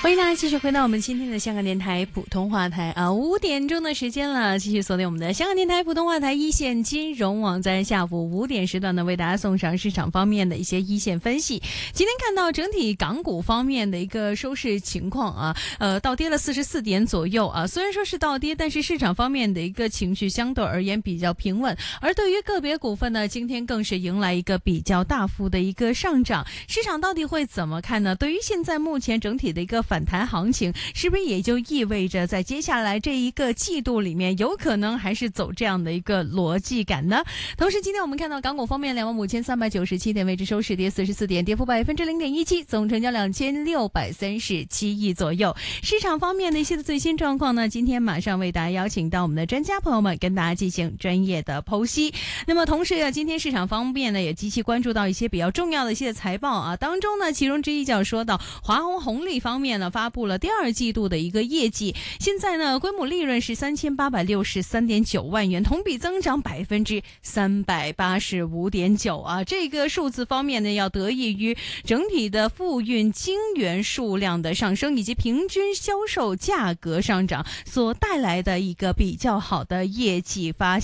欢迎大家继续回到我们今天的香港电台普通话台5点钟的时间了，继续锁定我们的香港电台普通话台一线金融网，在下午5点时段呢，为大家送上市场方面的一些一线分析。今天看到整体港股方面的一个收市情况倒跌了44点左右虽然说是倒跌，但是市场方面的一个情绪相对而言比较平稳，而对于个别股份呢，今天更是迎来一个比较大幅的一个上涨。市场到底会怎么看呢？对于现在目前整体的一个反弹行情，是不是也就意味着在接下来这一个季度里面，有可能还是走这样的一个逻辑感呢？同时今天我们看到港股方面25397点位置收市，跌44点，跌幅0.17%，总成交2637亿左右。市场方面的一些的最新状况呢，今天马上为大家邀请到我们的专家朋友们跟大家进行专业的剖析。那么同时今天市场方面呢，也极其关注到一些比较重要的一些财报当中呢，其中之一就要说到华虹红利方面呢，发布了第二季度的一个业绩，现在呢规模利润是3863.9万元，同比增长385.9%这个数字方面呢，要得益于整体的付运晶圆数量的上升，以及平均销售价格上涨所带来的一个比较好的业绩发